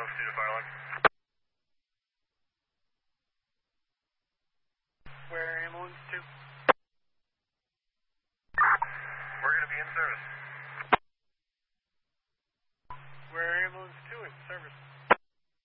see the fire line. Where ambulance to? We're going to be in service.